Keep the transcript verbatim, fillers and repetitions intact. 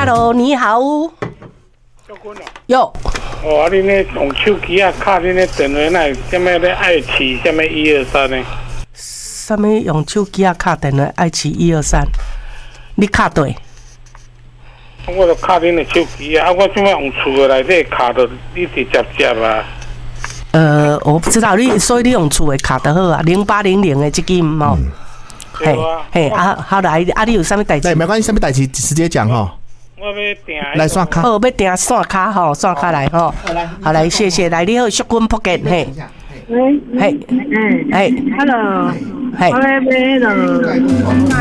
，Hello， 你好。有。 哦，啊，你呢用手机啊，卡你呢电话那什么咧爱起什么一二三呢？ 什么用手机啊卡电话爱起一二三？你卡对？ 我都卡恁的手机啊，啊，我怎么用厝的内底卡到你直接接啊？ 呃，我不知道你，所以你用厝的卡得好啊，零八零零的这个哦。嘿，嘿，啊，好来，啊，你有啥物代志？ 对，没关系，啥物代志直接讲哈。 我要订来刷卡。 哦，要订刷卡吼，刷卡来吼。好来，谢谢，来，你好，淑君福建，嘿。 喂， 嘿， 哎， 嘿 ，Hello， 嘿。 我来买了。